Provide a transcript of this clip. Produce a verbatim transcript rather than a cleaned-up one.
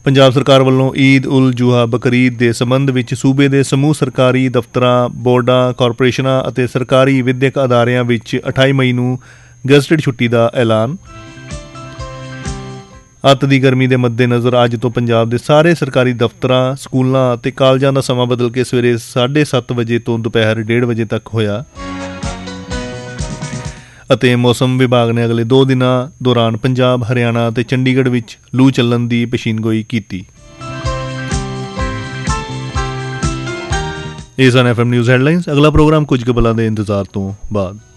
ਪੰਜਾਬ ਸਰਕਾਰ ਵੱਲੋਂ ਈਦ ਉਲ ਜੁਹਾ ਬਕਰੀਦ ਦੇ ਸੰਬੰਧ ਵਿੱਚ ਸੂਬੇ ਦੇ ਸਮੂਹ ਸਰਕਾਰੀ ਦਫ਼ਤਰਾਂ, ਬੋਰਡਾਂ, ਕਾਰਪੋਰੇਸ਼ਨਾਂ ਅਤੇ ਸਰਕਾਰੀ ਵਿੱਦਿਅਕ ਅਦਾਰਿਆਂ ਵਿੱਚ ਅਠਾਈ ਮਈ ਨੂੰ ਗਜ਼ਟਿਡ ਛੁੱਟੀ ਦਾ ਐਲਾਨ। ਅੱਤ ਦੀ ਗਰਮੀ ਦੇ ਮੱਦੇਨਜ਼ਰ ਅੱਜ ਤੋਂ ਪੰਜਾਬ ਦੇ ਸਾਰੇ ਸਰਕਾਰੀ ਦਫ਼ਤਰਾਂ, ਸਕੂਲਾਂ ਅਤੇ ਕਾਲਜਾਂ ਦਾ ਸਮਾਂ ਬਦਲ ਕੇ ਸਵੇਰੇ ਸਾਢੇ ਸੱਤ ਵਜੇ ਤੋਂ ਦੁਪਹਿਰ ਡੇਢ ਵਜੇ ਤੱਕ ਹੋਇਆ ਅਤੇ ਮੌਸਮ ਵਿਭਾਗ ਨੇ ਅਗਲੇ ਦੋ ਦਿਨਾਂ ਦੌਰਾਨ ਪੰਜਾਬ, ਹਰਿਆਣਾ ਅਤੇ ਚੰਡੀਗੜ੍ਹ ਵਿੱਚ ਲੂ ਚੱਲਣ ਦੀ ਪੇਸ਼ੀਨਗੋਈ ਕੀਤੀ। ਇਹ ਸਨ ਐਫ ਐਮ ਨਿਊਜ਼ ਹੈਡਲਾਈਨਸ। ਅਗਲਾ ਪ੍ਰੋਗਰਾਮ ਕੁਝ ਕੁ ਪਲਾਂ ਦੇ ਇੰਤਜ਼ਾਰ ਤੋਂ ਬਾਅਦ।